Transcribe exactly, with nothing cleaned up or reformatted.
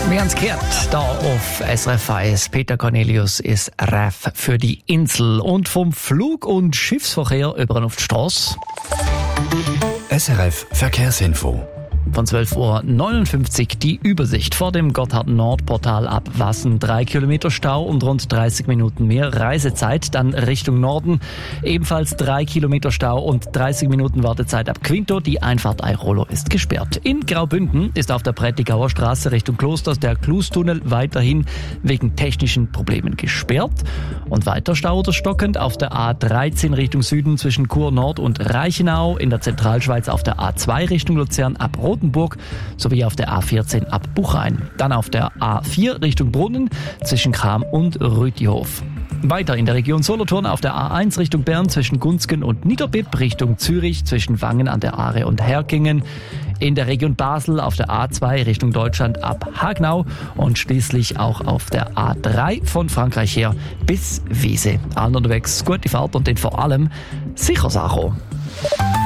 Wir haben es gehört, da auf S R F eins. Peter Cornelius ist R A F für die Insel. Und vom Flug- und Schiffsverkehr über auf die Straße. S R F Verkehrsinfo. Von zwölf Uhr neunundfünfzig die Übersicht vor dem Gotthard-Nord-Portal ab Wassen. Drei Kilometer Stau und rund dreißig Minuten mehr Reisezeit. Dann Richtung Norden ebenfalls drei Kilometer Stau und dreißig Minuten Wartezeit ab Quinto. Die Einfahrt Airolo ist gesperrt. In Graubünden ist auf der Prättigauer Straße Richtung Klosters der Klustunnel weiterhin wegen technischen Problemen gesperrt. Und weiter Stau oder stockend auf der A dreizehn Richtung Süden zwischen Chur Nord und Reichenau. In der Zentralschweiz auf der A zwei Richtung Luzern ab Rotenburg sowie auf der A vierzehn ab Buchheim. Dann auf der A vier Richtung Brunnen zwischen Cham und Rütihof. Weiter in der Region Solothurn auf der A eins Richtung Bern zwischen Gunzgen und Niederbipp, Richtung Zürich zwischen Wangen an der Aare und Herkingen. In der Region Basel auf der A zwei Richtung Deutschland ab Hagnau und schließlich auch auf der A drei von Frankreich her bis Wiese. Allen unterwegs gute Fahrt und den vor allem sicher Sache.